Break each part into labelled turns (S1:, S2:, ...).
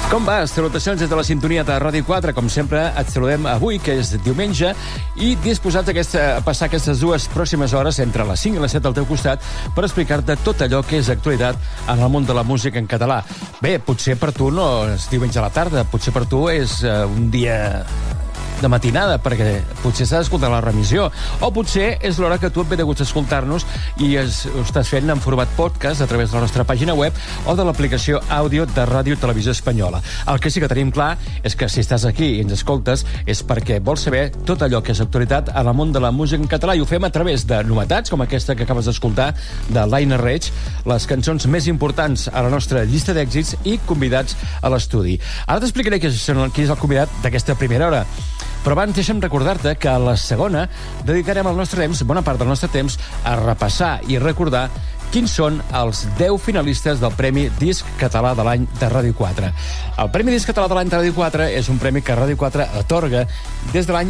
S1: Com va? Salutacions des de la sintonia de Ràdio 4. Com sempre, et saludem avui, que és diumenge, i disposats a passar aquestes dues pròximes hores, entre les 5 i les 7 al teu costat, per explicar-te tot allò que és actualitat en el món de la música en català. Bé, potser per tu no és diumenge a la tarda, potser per tu és un dia de matinada, perquè potser s'ha d'escoltar la remissió, o potser és l'hora que tu et ve de gust escoltar-nos i ho estàs fent en format podcast a través de la nostra pàgina web o de l'aplicació àudio de Ràdio Televisió Espanyola. El que sí que tenim clar és que si estàs aquí i ens escoltes és perquè vols saber tot allò que és actualitat en el món de la música en català, i ho fem a través de novetats com aquesta que acabes d'escoltar de Lionel Rich, les cançons més importants a la nostra llista d'èxits i convidats a l'estudi. Ara t'explicaré qui és el convidat d'aquesta primera hora. Però abans deixa'm recordar-te que a la segona dedicarem el nostre temps, bona part del nostre temps, a repassar i recordar quins són els 10 finalistes del Premi Disc Català de l'any de Ràdio 4. El Premi Disc Català de l'any de Ràdio 4 és un premi que Ràdio 4 atorga des de l'any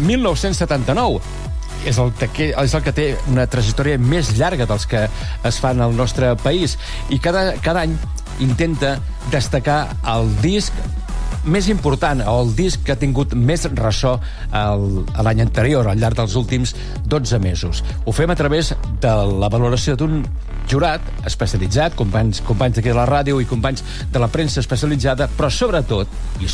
S1: 1979. És el que té una trajectòria més llarga dels que es fan al nostre país, i cada any intenta destacar el disc més important, o el disc que ha tingut més ressò l'any anterior, al llarg dels últims 12 mesos. Ho fem a través de la valoració d'un jurat especialitzat, companys d'aquí de la ràdio i companys de la premsa especialitzada, però sobretot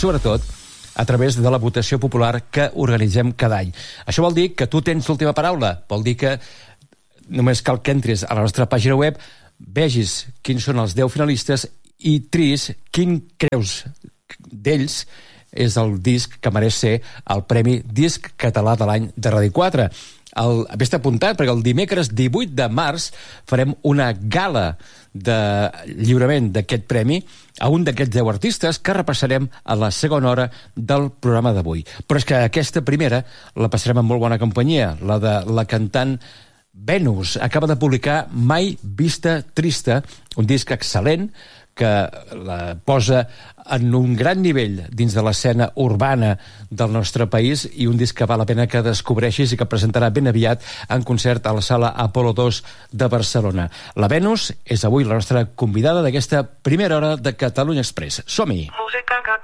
S1: a través de la votació popular que organitzem cada any. Això vol dir que tu tens l'última paraula, vol dir que només cal que entris a la nostra pàgina web, vegis quins són els 10 finalistes i tris quin creus d'ells és el disc que mereix ser el Premi Disc Català de l'any de Ràdio 4. Vés-te apuntat, perquè el dimecres 18 de març farem una gala de lliurament d'aquest premi a un d'aquests 10 artistes que repassarem a la segona hora del programa d'avui. Però és que aquesta primera la passarem en molt bona companyia, la de la cantant Venus. Acaba de publicar Mai vista trista, un disc excel·lent que la posa en un gran nivell dins de l'escena urbana del nostre país, i un disc que val la pena que descobreixis i que presentarà ben aviat en concert a la sala Apolo 2 de Barcelona. La Venus és avui la nostra convidada d'aquesta primera hora de Catalunya Express. Som-hi!